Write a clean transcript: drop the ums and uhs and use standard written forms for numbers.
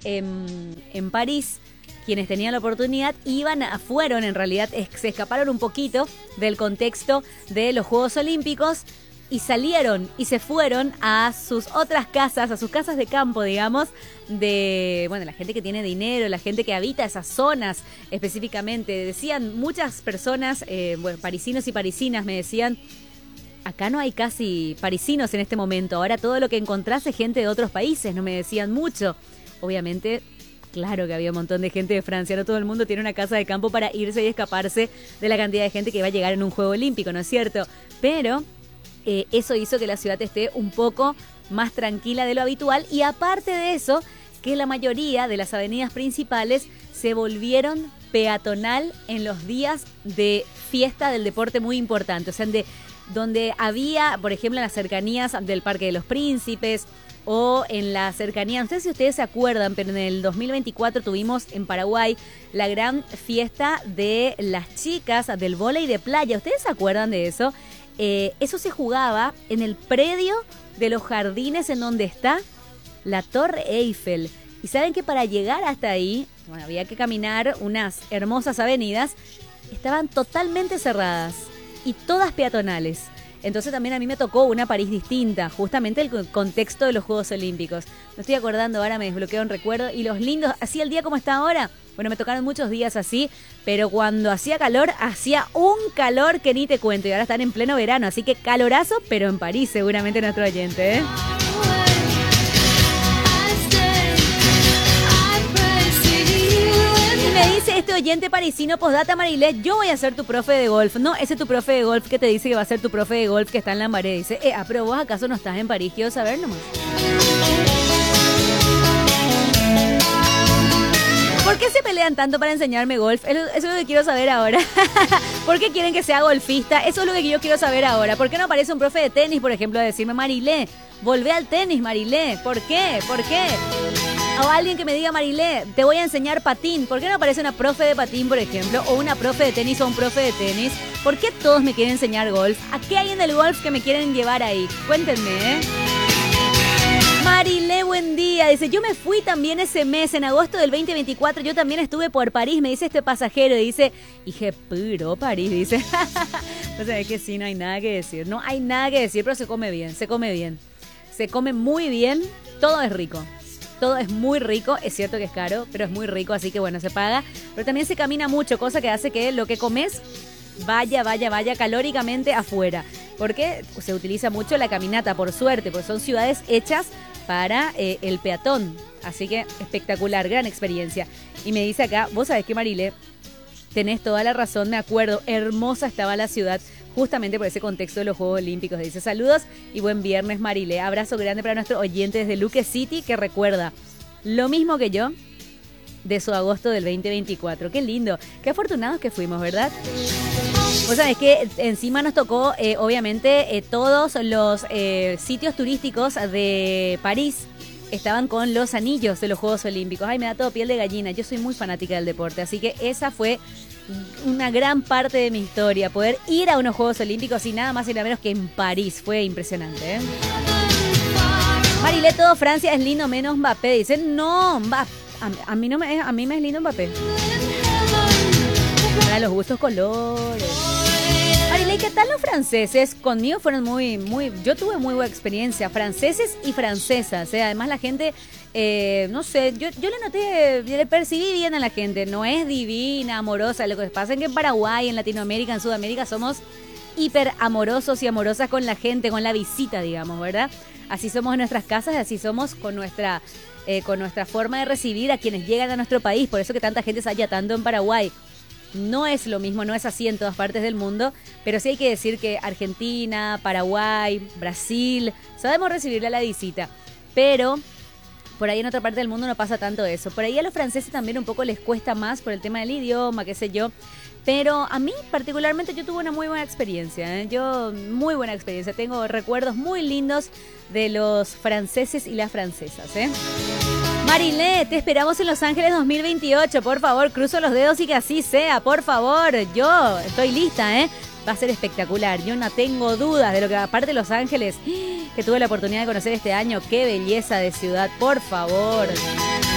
en París, quienes tenían la oportunidad fueron, en realidad, se escaparon un poquito del contexto de los Juegos Olímpicos y salieron y se fueron a sus otras casas, a sus casas de campo, digamos, de, bueno, la gente que tiene dinero, la gente que habita esas zonas específicamente. Decían muchas personas, parisinos y parisinas me decían, acá no hay casi parisinos en este momento, ahora todo lo que encontrás es gente de otros países, no me decían mucho. Obviamente, claro que había un montón de gente de Francia, no todo el mundo tiene una casa de campo para irse y escaparse de la cantidad de gente que va a llegar en un juego olímpico, ¿no es cierto? Pero eso hizo que la ciudad esté un poco más tranquila de lo habitual y aparte de eso, que la mayoría de las avenidas principales se volvieron peatonal en los días de fiesta del deporte muy importante, o sea, donde había, por ejemplo, en las cercanías del Parque de los Príncipes o en la cercanía, no sé si ustedes se acuerdan, pero en el 2024 tuvimos en Paraguay la gran fiesta de las chicas del vóley de playa. ¿Ustedes se acuerdan de eso? Eso se jugaba en el predio de los jardines en donde está la Torre Eiffel. Y saben que para llegar hasta ahí, bueno, había que caminar unas hermosas avenidas, estaban totalmente cerradas y todas peatonales. Entonces también a mí me tocó una París distinta, justamente el contexto de los Juegos Olímpicos. Me estoy acordando ahora, me desbloqueó un recuerdo. Y los lindos, así el día como está ahora, bueno, me tocaron muchos días así, pero cuando hacía calor, hacía un calor que ni te cuento. Y ahora están en pleno verano, así que calorazo, pero en París seguramente nuestro oyente, ¿eh? Me dice este oyente parisino, postdata Marilet, yo voy a ser tu profe de golf. No, ese es tu profe de golf que te dice que va a ser tu profe de golf que está en Lambaré. Dice, pero vos acaso no estás en París, quiero saber nomás. ¿Por qué se pelean tanto para enseñarme golf? Eso es lo que quiero saber ahora. ¿Por qué quieren que sea golfista? Eso es lo que yo quiero saber ahora. ¿Por qué no aparece un profe de tenis, por ejemplo, a decirme, Marilé, volvé al tenis, Marilé? ¿Por qué? ¿Por qué? O alguien que me diga, Marilé, te voy a enseñar patín. ¿Por qué no aparece una profe de patín, por ejemplo? O una profe de tenis o un profe de tenis. ¿Por qué todos me quieren enseñar golf? ¿A qué hay en el golf que me quieren llevar ahí? Cuéntenme, ¿eh? Marilé, buen día. Dice, yo me fui también ese mes, en agosto del 2024. Yo también estuve por París, me dice este pasajero. Y dice, dije, pero París, dice. Entonces es que sí, no hay nada que decir. No hay nada que decir, pero se come bien, se come bien. Se come muy bien, todo es rico. Todo es muy rico, es cierto que es caro, pero es muy rico, así que bueno, se paga. Pero también se camina mucho, cosa que hace que lo que comes vaya calóricamente afuera. Porque se utiliza mucho la caminata, por suerte, porque son ciudades hechas para el peatón. Así que espectacular, gran experiencia. Y me dice acá, vos sabés que Marilé, tenés toda la razón, me acuerdo, hermosa estaba la ciudad. Justamente por ese contexto de los Juegos Olímpicos. Dice, saludos y buen viernes, Marilé. Abrazo grande para nuestro oyente desde Luque City, que recuerda lo mismo que yo de su agosto del 2024. Qué lindo, qué afortunados que fuimos, ¿verdad? Vos sabés que encima nos tocó, obviamente, todos los sitios turísticos de París estaban con los anillos de los Juegos Olímpicos. Ay, me da todo piel de gallina. Yo soy muy fanática del deporte, así que esa fue una gran parte de mi historia, poder ir a unos Juegos Olímpicos y nada más y nada menos que en París. Fue impresionante, ¿eh? Marilé, todo Francia es lindo menos Mbappé. Dice, no, Mbappé, a mí me es lindo Mbappé. Para los gustos colores. Marilé, ¿qué tal los franceses? Conmigo fueron yo tuve muy buena experiencia, franceses y francesas, ¿eh? Además la gente, no sé, yo le percibí bien a la gente, no es divina, amorosa, lo que pasa es que en Paraguay, en Latinoamérica, en Sudamérica somos hiper amorosos y amorosas con la gente, con la visita, digamos, ¿verdad? Así somos en nuestras casas y así somos con nuestra forma de recibir a quienes llegan a nuestro país, por eso que tanta gente se halla tanto en Paraguay. No es lo mismo, no es así en todas partes del mundo, pero sí hay que decir que Argentina, Paraguay, Brasil, sabemos recibirle a la visita, pero por ahí en otra parte del mundo no pasa tanto eso. Por ahí a los franceses también un poco les cuesta más por el tema del idioma, qué sé yo, pero a mí particularmente yo tuve una muy buena experiencia, ¿eh? Muy buena experiencia, tengo recuerdos muy lindos de los franceses y las francesas, ¿eh? Marilé, te esperamos en Los Ángeles 2028, por favor, cruzo los dedos y que así sea, por favor, yo estoy lista, ¿eh? Va a ser espectacular, yo no tengo dudas de lo que, aparte de Los Ángeles, que tuve la oportunidad de conocer este año, qué belleza de ciudad, por favor.